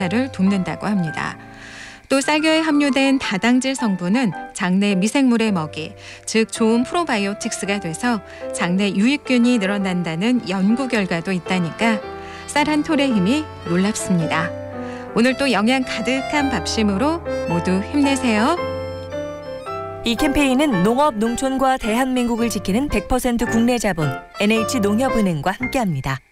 를 돕는다고 합니다. 또 쌀겨에 함유된 다당질 성분은 장내 미생물의 먹이, 즉 좋은 프로바이오틱스가 돼서 장내 유익균이 늘어난다는 연구 결과도 있다니까 쌀 한 톨의 힘이 놀랍습니다. 오늘 또 영양 가득한 밥심으로 모두 힘내세요. 이 캠페인은 농업, 농촌과 대한민국을 지키는 100% 국내 자본 NH농협은행과 함께합니다.